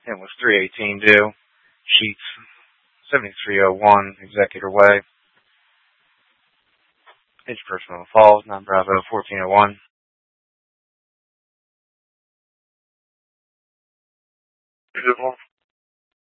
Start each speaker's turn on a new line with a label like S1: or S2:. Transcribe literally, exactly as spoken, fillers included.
S1: It was three eighteen due. Sheets seventy-three oh one, Executor Way. Each person Falls, nine Bravo, fourteen oh one.
S2: Beautiful.